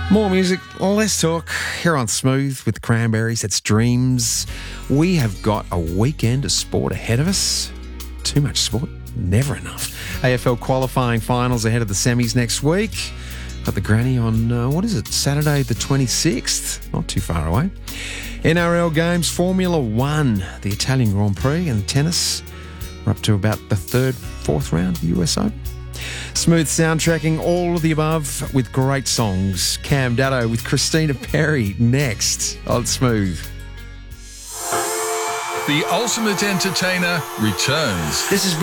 More music, less talk. Here on Smooth with the Cranberries, it's Dreams. We have got a weekend of sport ahead of us. Too much sport, never enough. AFL qualifying finals ahead of the semis next week. Got the granny on, Saturday the 26th. Not too far away. NRL games, Formula One, the Italian Grand Prix and tennis. We're up to about the third, fourth round of the US Open. Smooth soundtracking, all of the above with great songs. Cam Datto with Christina Perry next on Smooth. The Ultimate Entertainer returns. This is